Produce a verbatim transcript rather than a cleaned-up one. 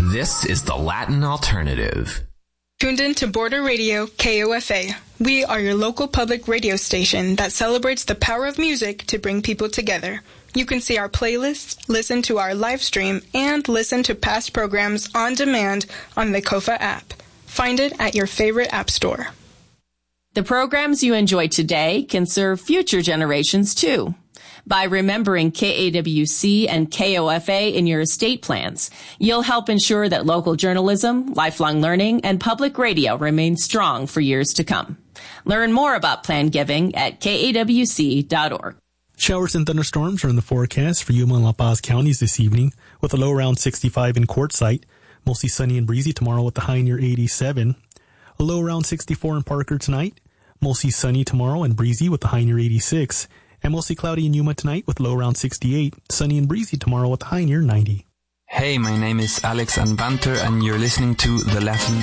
This is the Latin Alternative. Tuned in to Border Radio K O F A. We are your local public radio station that celebrates the power of music to bring people together. You can see our playlists, listen to our live stream, and listen to past programs on demand on the Kofa app. Find it at your favorite app store. The programs you enjoy today can serve future generations too. By remembering K A W C and K O F A in your estate plans, you'll help ensure that local journalism, lifelong learning, and public radio remain strong for years to come. Learn more about plan giving at K A W C dot org. Showers and thunderstorms are in the forecast for Yuma and La Paz counties this evening, with a low around sixty-five in Quartzsite. Mostly sunny and breezy tomorrow with the high near eighty-seven. A low around sixty-four in Parker tonight. Mostly sunny tomorrow and breezy with the high near eighty-six. And mostly cloudy in Yuma tonight with low around sixty-eight. Sunny and breezy tomorrow with the high near ninety. Hey, my name is Alex Anbanter and you're listening to The Latin